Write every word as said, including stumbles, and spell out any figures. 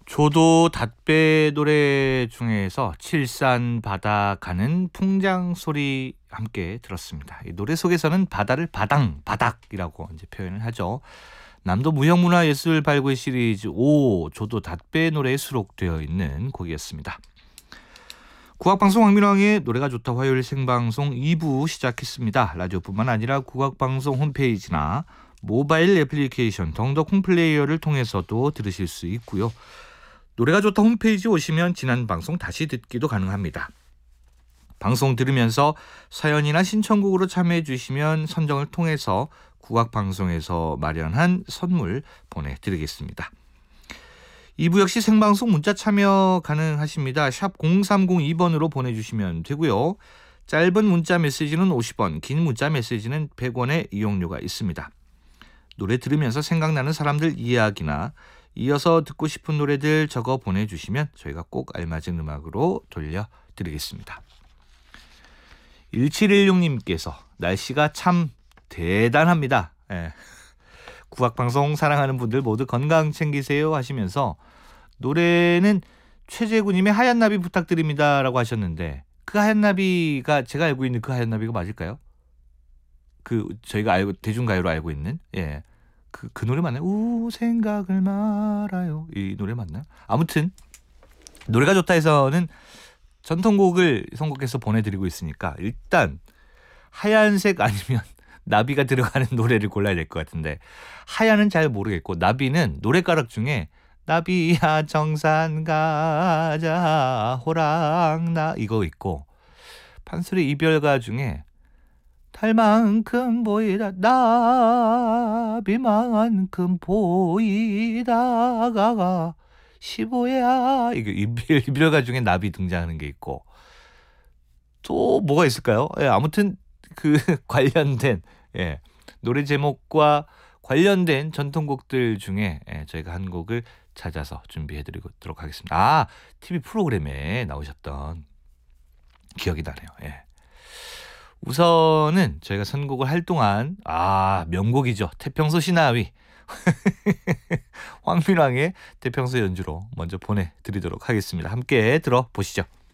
조도 닷배 노래 중에서 칠산 바다 가는 풍장 소리 함께 들었습니다. 이 노래 속에서는 바다를 바당, 바닥이라고 이제 표현을 하죠. 남도 무형문화예술 발굴 시리즈 오 조도 닷배 노래에 수록되어 있는 곡이었습니다. 국악방송 황민왕의 노래가 좋다 화요일 생방송 이 부 시작했습니다. 라디오뿐만 아니라 국악방송 홈페이지나 모바일 애플리케이션 덩덕 홈플레이어를 통해서도 들으실 수 있고요. 노래가 좋다 홈페이지 오시면 지난 방송 다시 듣기도 가능합니다. 방송 들으면서 사연이나 신청곡으로 참여해 주시면 선정을 통해서 국악방송에서 마련한 선물 보내드리겠습니다. 이 부 역시 생방송 문자 참여 가능하십니다. 샵 공삼공이 번으로 보내주시면 되고요. 짧은 문자 메시지는 오십 원, 긴 문자 메시지는 백 원의 이용료가 있습니다. 노래 들으면서 생각나는 사람들 이야기나 이어서 듣고 싶은 노래들 적어 보내주시면 저희가 꼭 알맞은 음악으로 돌려드리겠습니다. 일칠일육 님께서 날씨가 참 대단합니다. 예. 국악방송 사랑하는 분들 모두 건강 챙기세요 하시면서 노래는 최재구님의 하얀 나비 부탁드립니다 라고 하셨는데, 그 하얀 나비가 제가 알고 있는 그 하얀 나비가 맞을까요? 그 저희가 알고 대중가요로 알고 있는 예. 그, 그 노래 맞나요? 우 생각을 말아요. 이 노래 맞나요? 아무튼 노래가 좋다에서는 전통곡을 선곡해서 보내드리고 있으니까 일단 하얀색 아니면 나비가 들어가는 노래를 골라야 될 것 같은데, 하얀은 잘 모르겠고 나비는 노래가락 중에 나비야 정산 가자 호랑나 이거 있고, 판소리 이별가 중에 달만큼 보이다 나비만큼 보이다가 십오야 이거 이별, 이별가 중에 나비 등장하는 게 있고, 또 뭐가 있을까요? 예, 아무튼 그 관련된 예, 노래 제목과 관련된 전통곡들 중에 예, 저희가 한 곡을 찾아서 준비해드리도록 하겠습니다. 아, 티비 프로그램에 나오셨던 기억이 나네요. 예. 우선은 저희가 선곡을 할 동안 아 명곡이죠. 태평소 신하위 황민왕의 태평소 연주로 먼저 보내드리도록 하겠습니다. 함께 들어보시죠.